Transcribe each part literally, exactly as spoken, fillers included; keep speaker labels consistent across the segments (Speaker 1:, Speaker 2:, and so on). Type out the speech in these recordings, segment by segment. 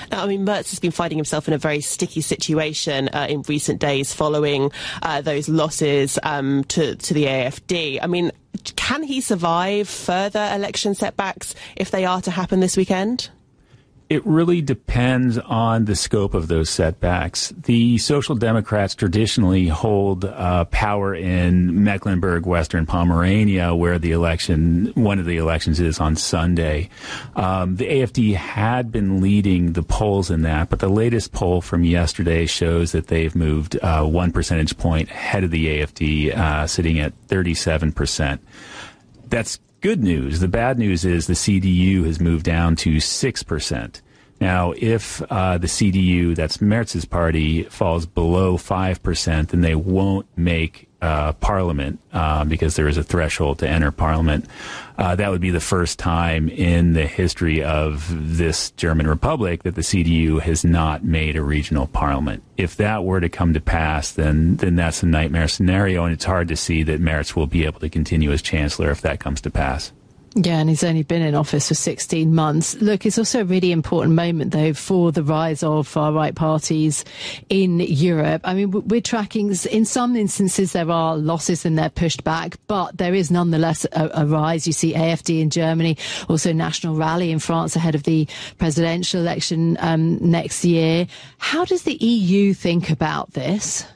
Speaker 1: Now, I mean, Merz has been finding himself in a very sticky situation uh, in recent days following uh, those losses um, to, to the A F D. I mean, can he survive further election setbacks if they are to happen this weekend?
Speaker 2: It really depends on the scope of those setbacks. The Social Democrats traditionally hold uh, power in Mecklenburg, Western Pomerania, where the election, one of the elections is on Sunday. Um, the A F D had been leading the polls in that, but the latest poll from yesterday shows that they've moved uh, one percentage point ahead of the A F D, uh, sitting at thirty-seven percent. That's good news. The bad news is the C D U has moved down to six percent. Now, if uh, the C D U, that's Merz's party, falls below five percent, then they won't make uh, parliament uh, because there is a threshold to enter parliament. Uh, that would be the first time in the history of this German republic that the C D U has not made a regional parliament. If that were to come to pass, then then that's a nightmare scenario, and it's hard to see that Merz will be able to continue as chancellor if that comes to pass.
Speaker 3: Yeah, and he's only been in office for sixteen months. Look, it's also a really important moment, though, for the rise of far-right parties in Europe. I mean, we're tracking, in some instances, there are losses and they're pushed back, but there is nonetheless a, a rise. You see A F D in Germany, also National Rally in France ahead of the presidential election um, next year. How does the E U think about this?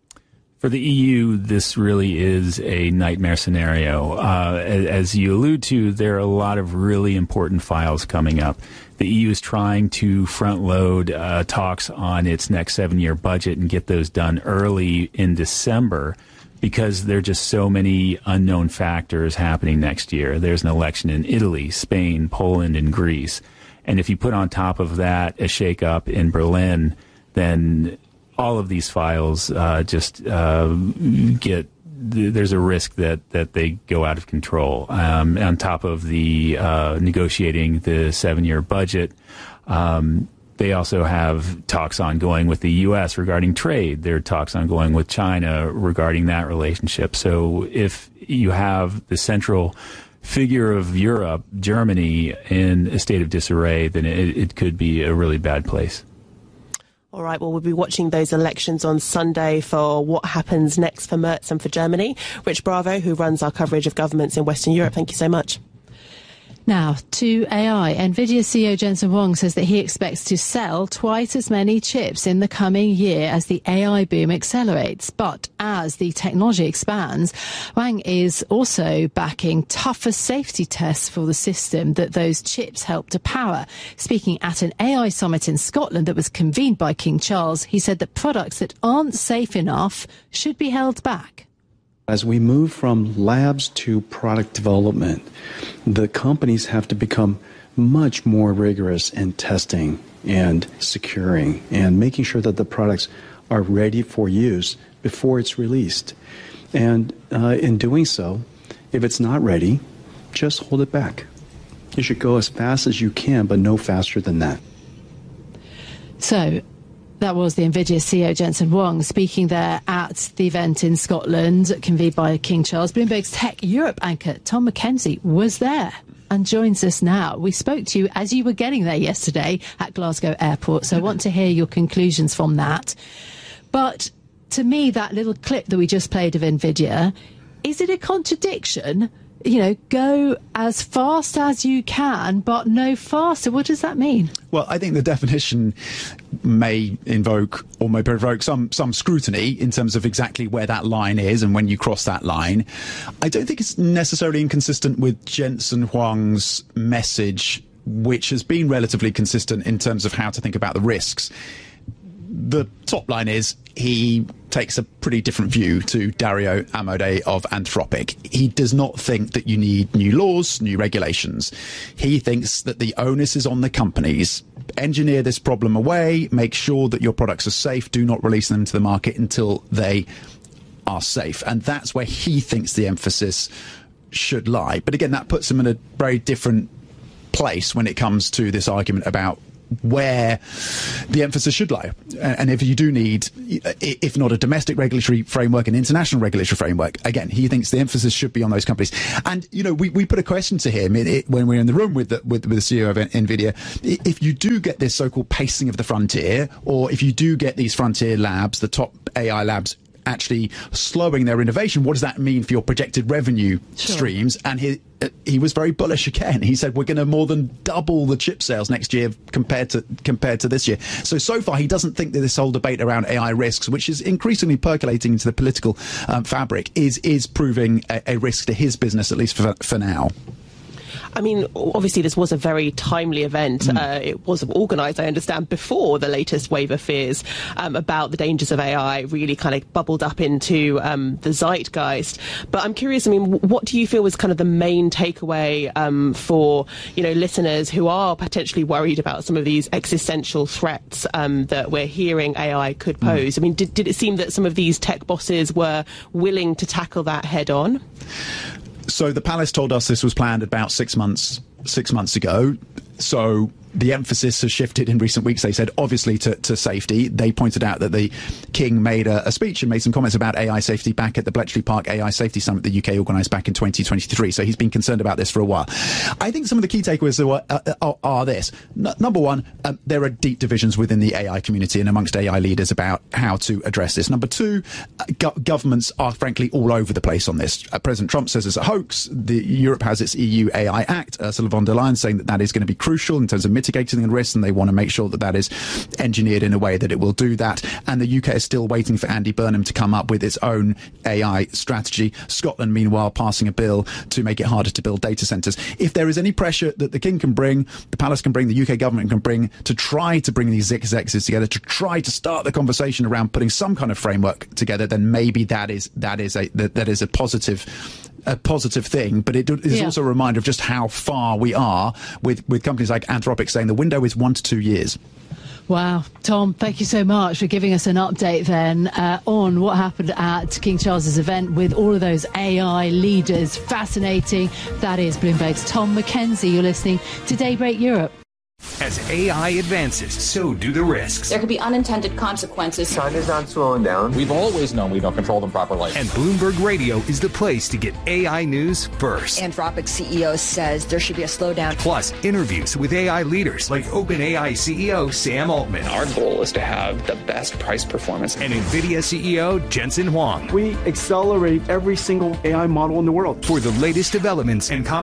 Speaker 2: For the E U, this really is a nightmare scenario. Uh, as you allude to, there are a lot of really important files coming up. The E U is trying to front-load uh, talks on its next seven-year budget and get those done early in December because there are just so many unknown factors happening next year. There's an election in Italy, Spain, Poland, and Greece. And if you put on top of that a shakeup in Berlin, then all of these files uh, just uh, get, there's a risk that, that they go out of control. Um, on top of the uh, negotiating the seven-year budget, um, they also have talks ongoing with the U S regarding trade. There are talks ongoing with China regarding that relationship. So if you have the central figure of Europe, Germany, in a state of disarray, then it, it could be a really bad place.
Speaker 1: All right, well, we'll be watching those elections on Sunday for what happens next for Merz and for Germany. Rich Bravo, who runs our coverage of governments in Western Europe, thank you so much.
Speaker 3: Now, to A I. NVIDIA C E O Jensen Huang says that he expects to sell twice as many chips in the coming year as the A I boom accelerates. But as the technology expands, Huang is also backing tougher safety tests for the system that those chips help to power. Speaking at an A I summit in Scotland that was convened by King Charles, he said that products that aren't safe enough should be held back.
Speaker 4: As we move from labs to product development, the companies have to become much more rigorous in testing and securing and making sure that the products are ready for use before it's released. And uh, in doing so, if it's not ready, just hold it back. You should go as fast as you can, but no faster than that.
Speaker 3: So, that was the NVIDIA C E O Jensen Huang speaking there at the event in Scotland, convened by King Charles. Bloomberg's Tech Europe anchor Tom McKenzie was there and joins us now. We spoke to you as you were getting there yesterday at Glasgow Airport, so I want to hear your conclusions from that. But to me, that little clip that we just played of NVIDIA, is it a contradiction? You know, go as fast as you can, but no faster. What does that mean?
Speaker 5: Well, I think the definition may invoke or may provoke some some scrutiny in terms of exactly where that line is and when you cross that line. I don't think it's necessarily inconsistent with Jensen Huang's message, which has been relatively consistent in terms of how to think about the risks. The top line is he takes a pretty different view to Dario Amodei of Anthropic. He does not think that you need new laws, new regulations. He thinks that the onus is on the companies. Engineer this problem away, make sure that your products are safe, do not release them to the market until they are safe. And that's where he thinks the emphasis should lie. But again, that puts him in a very different place when it comes to this argument about where the emphasis should lie. And if you do need, if not a domestic regulatory framework, an international regulatory framework, again, he thinks the emphasis should be on those companies. And, you know, we, we put a question to him it, it, when we were in the room with the, with, with the C E O of NVIDIA. If you do get this so-called pacing of the frontier, or if you do get these frontier labs, the top A I labs, actually slowing their innovation, what does that mean for your projected revenue sure. streams? And he he was very bullish again. He said we're going to more than double the chip sales next year compared to compared to this year. So so far he doesn't think that this whole debate around A I risks, which is increasingly percolating into the political um, fabric, is is proving a, a risk to his business, at least for for now.
Speaker 1: I mean, obviously, this was a very timely event. Mm. Uh, it was organised, I understand, before the latest wave of fears um, about the dangers of A I really kind of bubbled up into um, the zeitgeist. But I'm curious, I mean, what do you feel was kind of the main takeaway um, for, you know, listeners who are potentially worried about some of these existential threats um, that we're hearing A I could pose? Mm. I mean, did, did it seem that some of these tech bosses were willing to tackle that head on?
Speaker 5: So the Palace told us this was planned about six months six months ago. So the emphasis has shifted in recent weeks, they said, obviously to, to safety. They pointed out that the King made a, a speech and made some comments about A I safety back at the Bletchley Park A I Safety Summit the U K organised back in twenty twenty-three. So he's been concerned about this for a while. I think some of the key takeaways are, uh, are, are this. N- number one, um, there are deep divisions within the A I community and amongst A I leaders about how to address this. Number two, uh, go- governments are frankly all over the place on this. Uh, President Trump says it's a hoax. The Europe has its E U A I Act. Ursula von der Leyen saying that that is going to be crucial in terms of mitigating the risks, and they want to make sure that that is engineered in a way that it will do that. And the U K is still waiting for Andy Burnham to come up with its own A I strategy. Scotland, meanwhile, passing a bill to make it harder to build data centres. If there is any pressure that the King can bring, the Palace can bring, the U K government can bring, to try to bring these executives together, to try to start the conversation around putting some kind of framework together, then maybe that is that is a that, that is a positive a positive thing, but it is yeah. also a reminder of just how far we are with, with companies like Anthropic saying the window is one to two years.
Speaker 3: Wow. Tom, thank you so much for giving us an update then uh, on what happened at King Charles's event with all of those A I leaders. Fascinating. That is Bloomberg's Tom Mackenzie. You're listening to Daybreak Europe.
Speaker 6: As A I advances, so do the risks.
Speaker 7: There could be unintended consequences.
Speaker 8: China's not slowing down.
Speaker 9: We've always known we don't control them properly.
Speaker 6: And Bloomberg Radio is the place to get A I news first.
Speaker 10: Anthropic C E O says there should be a slowdown.
Speaker 6: Plus, interviews with A I leaders like OpenAI C E O Sam Altman.
Speaker 11: Our goal is to have the best price performance.
Speaker 6: And NVIDIA C E O Jensen Huang.
Speaker 12: We accelerate every single A I model in the world.
Speaker 6: For the latest developments and comments.